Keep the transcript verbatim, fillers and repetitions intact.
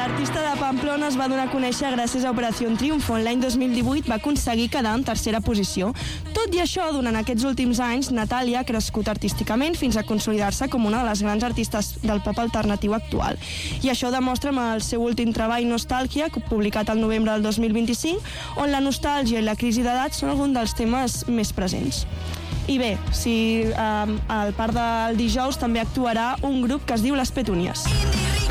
l'artista de Pamplona es va donar a conèixer gràcies a Operació Triunfo. En l'any dos mil divuit va aconseguir quedar en tercera posició. Tot i això, durant aquests últims anys, Natàlia ha crescut artísticament fins a consolidar-se com una de les grans artistes del pop alternatiu actual. I això demostra amb el seu últim treball, Nostàlgia, publicat al novembre del dos mil vint-i-cinc, on la nostàlgia i la crisi d'edat són alguns dels temes més presents. I bé, si eh, al parc del dijous també actuarà un grup que es diu Les Petúnies.